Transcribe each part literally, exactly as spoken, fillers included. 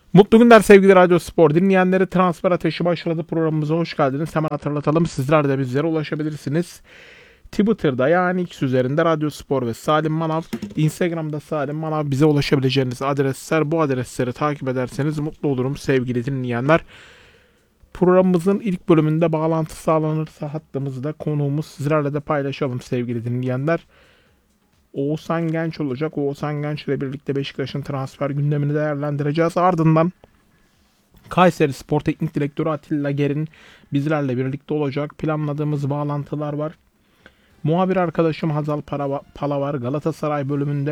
Mutlu günler sevgili Radyo Spor dinleyenleri. Transfer Ateşi başladı, programımıza hoş geldiniz. Hemen hatırlatalım, sizler de bizlere ulaşabilirsiniz. Twitter'da yani X üzerinde Radyo Spor ve Salim Manav, Instagram'da Salim Manav, bize ulaşabileceğiniz adresler. Bu adresleri takip ederseniz mutlu olurum sevgili dinleyenler. Programımızın ilk bölümünde bağlantı sağlanırsa hattımızda konuğumuz, sizlerle de paylaşalım sevgili dinleyenler. Oğuzhan Genç olacak. Oğuzhan Genç ile birlikte Beşiktaş'ın transfer gündemini değerlendireceğiz. Ardından Kayserispor Teknik Direktörü Atilla Ger'in bizlerle birlikte olacak. Planladığımız bağlantılar var. Muhabir arkadaşım Hazal Pala var. Galatasaray bölümünde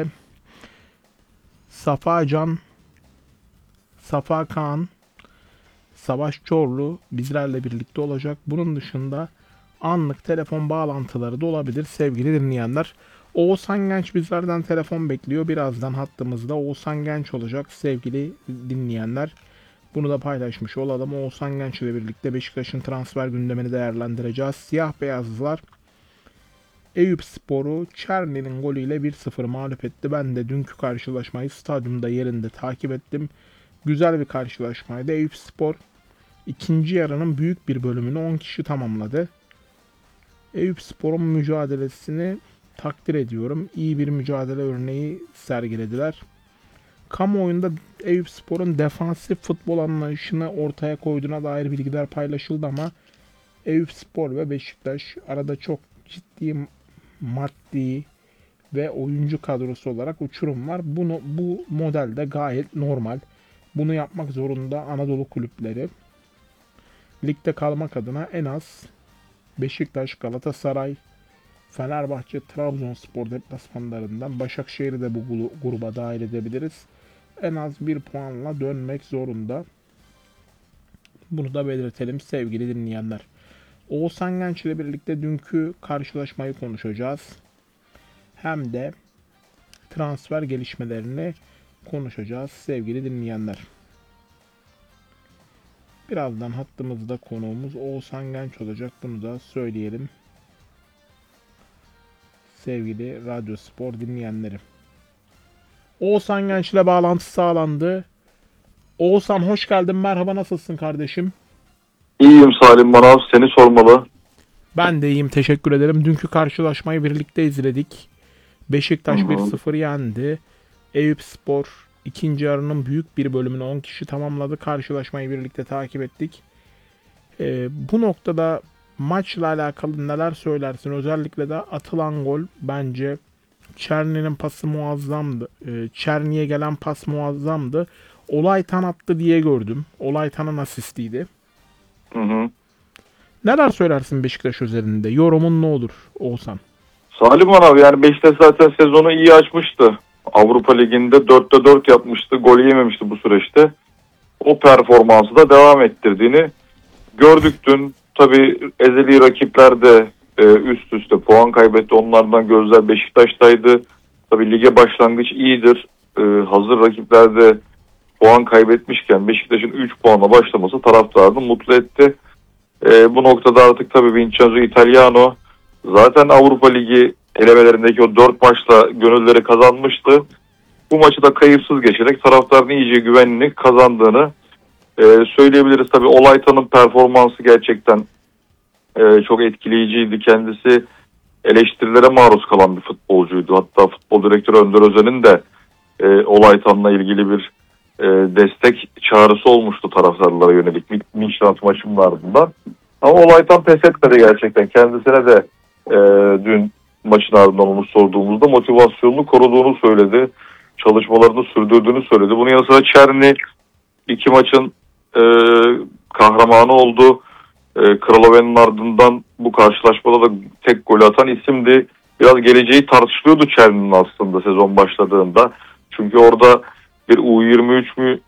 Safa Can, Safa Kaan, Savaş Çorlu bizlerle birlikte olacak. Bunun dışında anlık telefon bağlantıları da olabilir sevgili dinleyenler. Oğuzhan Genç bizlerden telefon bekliyor. Birazdan hattımızda Oğuzhan Genç olacak sevgili dinleyenler. Bunu da paylaşmış olalım. Oğuzhan Genç ile birlikte Beşiktaş'ın transfer gündemini değerlendireceğiz. Siyah beyazlılar Eyüpspor'u Çerni'nin golüyle bir sıfır mağlup etti. Ben de dünkü karşılaşmayı stadyumda yerinde takip ettim. Güzel bir karşılaşmaydı. Eyüpspor ikinci yarının büyük bir bölümünü on kişi tamamladı. Eyüpspor'un mücadelesini takdir ediyorum. İyi bir mücadele örneği sergilediler. Kamuoyunda Eyüpspor'un defansif futbol anlayışını ortaya koyduğuna dair bilgiler paylaşıldı ama Eyüpspor ve Beşiktaş arada çok ciddi maddi ve oyuncu kadrosu olarak uçurum var. Bunu, bu modelde gayet normal. Bunu yapmak zorunda Anadolu kulüpleri. Ligde kalmak adına en az Beşiktaş, Galatasaray, Fenerbahçe, Trabzonspor deplasmanlarından Başakşehir'i de bu gruba dahil edebiliriz. En az bir puanla dönmek zorunda. Bunu da belirtelim sevgili dinleyenler. Oğuzhan Genç ile birlikte dünkü karşılaşmayı konuşacağız. Hem de transfer gelişmelerini konuşacağız sevgili dinleyenler. Birazdan hattımızda konuğumuz Oğuzhan Genç olacak. Bunu da söyleyelim. Sevgili Radyo Spor dinleyenleri. Oğuzhan Genç ile bağlantı sağlandı. Oğuzhan hoş geldin. Merhaba, nasılsın kardeşim? İyiyim Salim Manav, seni sormalı. Ben de iyiyim, teşekkür ederim. Dünkü karşılaşmayı birlikte izledik. Beşiktaş bir sıfır yendi. Eyüpspor ikinci yarının büyük bir bölümünü on kişi tamamladı. Karşılaşmayı birlikte takip ettik. Ee, bu noktada maçla alakalı neler söylersin? Özellikle de atılan gol bence Çerni'nin pası muazzamdı. Ee, Çerni'ye gelen pas muazzamdı. Olaytan attı diye gördüm. Olaytan'ın asistiydi. Hı hı. Neler söylersin Beşiktaş üzerinde? Yorumun ne olur Oğuzhan? Salim Manav, yani Beşiktaş zaten sezonu iyi açmıştı. Avrupa Ligi'nde dörtte dört yapmıştı. Gol yememişti bu süreçte. O performansı da devam ettirdiğini gördük dün. Tabii ezeli rakipler de e, üst üste puan kaybetti. Onlardan gözler Beşiktaş'taydı. Tabii lige başlangıç iyidir. E, hazır rakiplerde puan kaybetmişken Beşiktaş'ın üç puanla başlaması taraftarını mutlu etti. E, bu noktada artık tabii Vincenzo Italiano zaten Avrupa Ligi elemelerindeki o dört maçla gönülleri kazanmıştı. Bu maçı da kayıpsız geçerek taraftarın iyice güvenini kazandığını e, söyleyebiliriz. Tabii Olaytan'ın performansı gerçekten e, çok etkileyiciydi. Kendisi eleştirilere maruz kalan bir futbolcuydu. Hatta futbol direktörü Önder Özen'in de e, Olaytan'la ilgili bir e, destek çağrısı olmuştu taraftarlara yönelik Midtjylland maçının ardından. Ama Olaytan pes etmedi gerçekten. Kendisine de e, dün maçın ardından onu sorduğumuzda motivasyonunu koruduğunu söyledi. Çalışmalarını sürdürdüğünü söyledi. Bunun yanı sıra Çerni iki maçın e, kahramanı oldu. E, Kraloven'in ardından bu karşılaşmada da tek golü atan isimdi. Biraz geleceği tartışılıyordu Çerni'nin aslında sezon başladığında. Çünkü orada bir U yirmi üç mü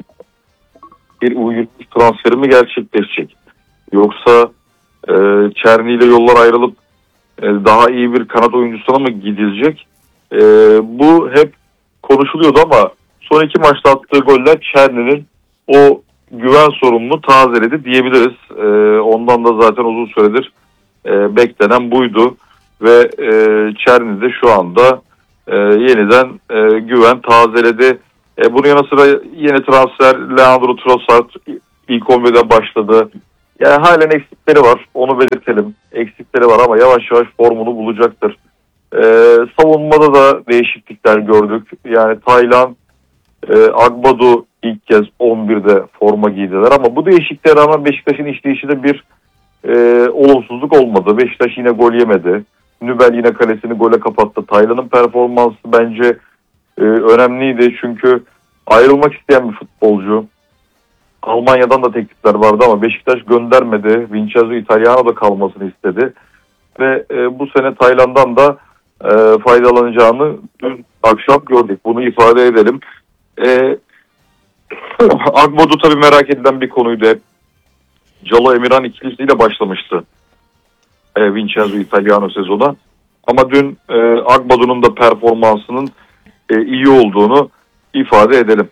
bir U yirmi üç transferi mi gerçekleşecek? Yoksa e, Çerni ile yollar ayrılıp e, daha iyi bir kanat oyuncusuna mı gidilecek? E, bu hep konuşuluyordu ama son iki maçta attığı goller Çerni'nin o güven sorununu tazeledi diyebiliriz. E, ondan da zaten uzun süredir e, beklenen buydu ve e, Çerni de şu anda e, yeniden e, güven tazeledi. E, bunun yanı sıra yeni transfer Leandro Trossard ilk on birde başladı. Yani halen eksikleri var. Onu belirtelim. Eksikleri var ama yavaş yavaş formunu bulacaktır. E, savunmada da değişiklikler gördük. Yani Taylan, e, Agbadu ilk kez on birde forma giydiler ama bu değişikliğe rağmen Beşiktaş'ın işleyişinde bir e, olumsuzluk olmadı. Beşiktaş yine gol yemedi. Nübel yine kalesini gole kapattı. Taylan'ın performansı bence e, önemliydi çünkü ayrılmak isteyen bir futbolcu. Almanya'dan da teklifler vardı ama Beşiktaş göndermedi. Vincenzo Italiano'da kalmasını istedi. Ve e, bu sene Tayland'dan da e, faydalanacağını dün akşam gördük. Bunu ifade edelim. E, Agbodu tabii merak edilen bir konuydu hep. Calo Emirhan ikilisiyle başlamıştı e, Vincenzo Italiano sezona. Ama dün e, Agbodu'nun da performansının e, iyi olduğunu ifade edelim.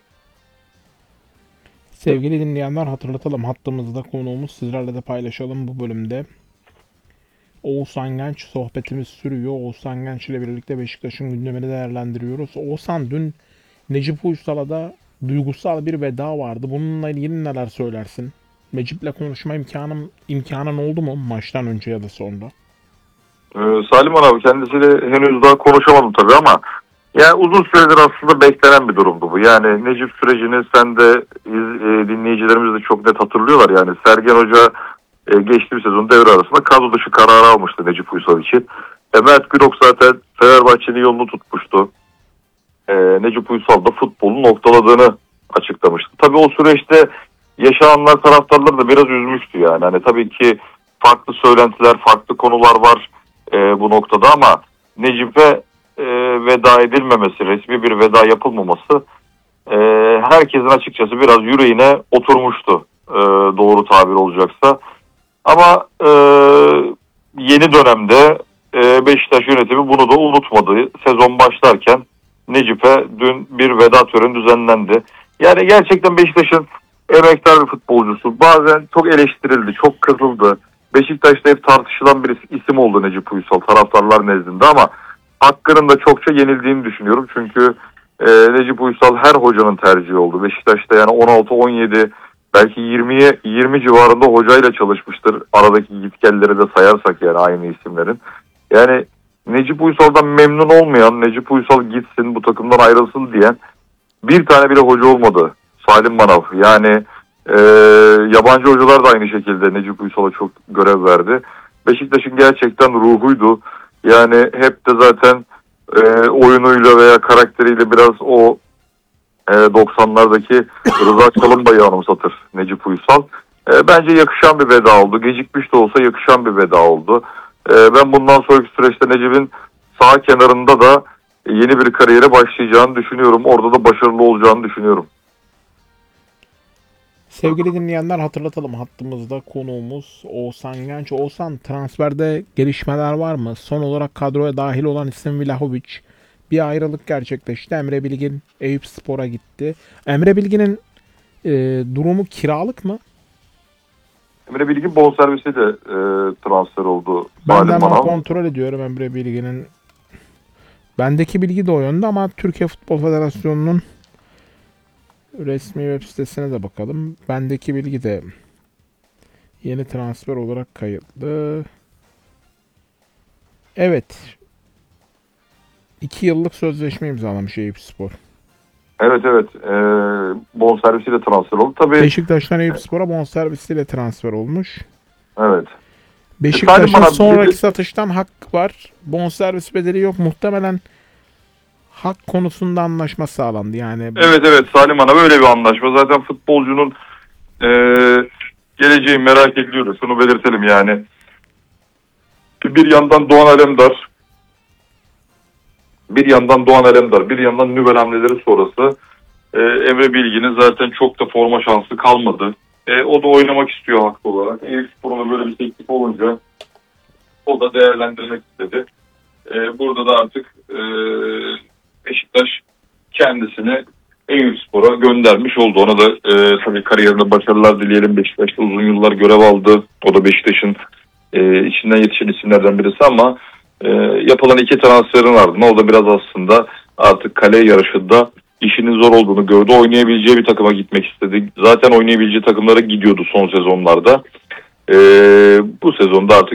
Sevgili dinleyenler, hatırlatalım, hattımızda konuğumuz, sizlerle de paylaşalım bu bölümde. Oğuzhan Genç sohbetimiz sürüyor. Oğuzhan Genç ile birlikte Beşiktaş'ın gündemini değerlendiriyoruz. Oğuzhan, dün Necip Uysal'a da duygusal bir veda vardı. Bununla ilgili neler söylersin? Necip'le konuşma imkanım imkanın oldu mu maçtan önce ya da sonra? Ee, Salim abi kendisiyle henüz daha konuşamadım tabii ama yani uzun süredir aslında beklenen bir durumdu bu. Yani Necip sürecini sen de e, dinleyicilerimiz de çok net hatırlıyorlar. Yani Sergen Hoca e, geçtiğimiz sezon devre arasında kadro dışı kararı almıştı Necip Uysal için. E, Mert Gürok zaten Fenerbahçe'nin yolunu tutmuştu. E, Necip Uysal da futbolun noktaladığını açıklamıştı. Tabii o süreçte yaşananlar taraftarları da biraz üzmüştü yani. Hani tabii ki farklı söylentiler, farklı konular var e, bu noktada ama Necip'e e, veda edilmemesi, resmi bir veda yapılmaması e, herkesin açıkçası biraz yüreğine oturmuştu e, doğru tabir olacaksa. Ama e, yeni dönemde e, Beşiktaş yönetimi bunu da unutmadı. Sezon başlarken Necip'e dün bir veda töreni düzenlendi. Yani gerçekten Beşiktaş'ın emektar bir futbolcusu. Bazen çok eleştirildi, çok kızıldı. Beşiktaş'ta hep tartışılan bir isim oldu Necip Uysal taraftarlar nezdinde ama hakkının da çokça yenildiğini düşünüyorum. Çünkü e, Necip Uysal her hocanın tercihi oldu. Beşiktaş'ta yani on altı on yedi belki yirmiye yirmi civarında hocayla çalışmıştır. Aradaki gitgelleri de sayarsak yani aynı isimlerin. Yani Necip Uysal'dan memnun olmayan, Necip Uysal gitsin bu takımdan ayrılsın diyen bir tane bile hoca olmadı. Salim Manav. Yani e, yabancı hocalar da aynı şekilde Necip Uysal'a çok görev verdi. Beşiktaş'ın gerçekten ruhuydu. Yani hep de zaten e, oyunuyla veya karakteriyle biraz o e, doksanlardaki Rıza Çalınbay'ı anımsatır Necip Uysal. E, bence yakışan bir veda oldu. Gecikmiş de olsa yakışan bir veda oldu. E, ben bundan sonraki süreçte Necip'in sağ kenarında da yeni bir kariyere başlayacağını düşünüyorum. Orada da başarılı olacağını düşünüyorum. Sevgili dinleyenler, hatırlatalım, hattımızda konuğumuz Oğuzhan Genç. Oğuzhan, transferde gelişmeler var mı? Son olarak kadroya dahil olan isim Vlahovic. Bir ayrılık gerçekleşti. Emre Bilgin Eyüpspor'a gitti. Emre Bilgin'in e, durumu kiralık mı? Emre Bilgin bonservisiyle e, transfer oldu. Ben de hemen kontrol ediyorum Emre Bilgin'in. Bendeki bilgi de o yönde ama Türkiye Futbol Federasyonu'nun resmi web sitesine de bakalım. Bendeki bilgi de yeni transfer olarak kayıtlı. Evet. iki yıllık sözleşme imzalamış Eyüpspor. Evet evet. E, bonservisiyle transfer oldu. Tabii, Beşiktaş'tan Eyüpspor'a bonservisiyle transfer olmuş. Evet. Beşiktaş'ın e, sonraki bir... satıştan hak var. Bonservis bedeli yok. Muhtemelen hak konusunda anlaşma sağlandı. Yani Evet evet Salim Han'a böyle bir anlaşma. Zaten futbolcunun e, geleceği merak ediyoruz. Bunu belirtelim yani. Bir yandan Doğan Alemdar bir yandan Doğan Alemdar, bir yandan Nübel hamleleri sonrası e, Emre Bilgin'in zaten çok da forma şansı kalmadı. E, o da oynamak istiyor haklı olarak. Eyüpspor'un böyle bir teklif olunca o da değerlendirmek istedi. E, burada da artık e, Beşiktaş kendisini Eyüpspor'a göndermiş oldu. Ona da e, tabii kariyerinde başarılar dileyelim. Beşiktaş'ta uzun yıllar görev aldı. O da Beşiktaş'ın e, içinden yetişen isimlerden birisi ama e, yapılan iki transferin ardından o da biraz aslında artık kale yarışında işinin zor olduğunu gördü. Oynayabileceği bir takıma gitmek istedi. Zaten oynayabileceği takımlara gidiyordu son sezonlarda. Ee, bu sezonda artık